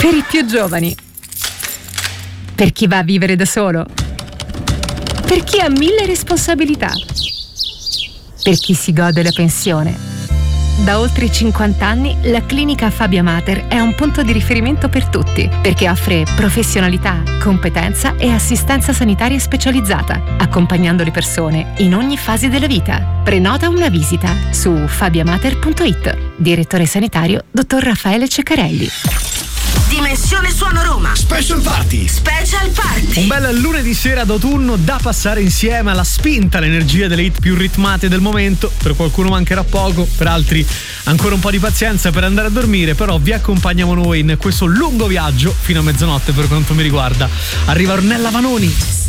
Per i più giovani. Per chi va a vivere da solo. Per chi ha 1000 responsabilità. Per chi si gode la pensione. Da oltre 50 anni la clinica Fabia Mater è un punto di riferimento per tutti, perché offre professionalità, competenza e assistenza sanitaria specializzata, accompagnando le persone in ogni fase della vita. Prenota una visita su fabiamater.it. Direttore sanitario dottor Raffaele Ceccarelli. Dimensione Suono Roma. Special Party. Special Party. Un bel lunedì sera d'autunno da passare insieme alla spinta, l'energia delle hit più ritmate del momento. Per qualcuno mancherà poco, per altri ancora un po' di pazienza per andare a dormire, però vi accompagniamo noi in questo lungo viaggio fino a mezzanotte per quanto mi riguarda. Arriva Ornella Vanoni.